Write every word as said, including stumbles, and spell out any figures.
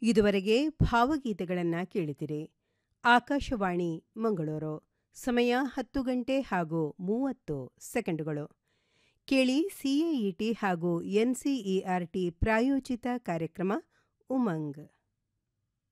ಇದುವರೆಗೆ ಭಾವಗೀತೆಗಳನ್ನು ಕೇಳಿದಿರಿ. ಆಕಾಶವಾಣಿ ಮಂಗಳೂರು. ಸಮಯ ಹತ್ತು ಗಂಟೆ ಹಾಗೂ ಮೂವತ್ತು ಸೆಕೆಂಡುಗಳು. ಕೇಳಿ ಸಿಎಇಟಿ ಹಾಗೂ ಎನ್ಸಿಇಆರ್ಟಿ ಪ್ರಾಯೋಜಿತ ಕಾರ್ಯಕ್ರಮ ಉಮಂಗ್.